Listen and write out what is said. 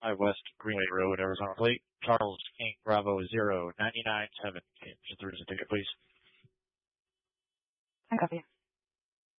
5 West Greenway Road, Arizona plate. Charles King Bravo 0997. Okay, there's a ticket, please. I copy.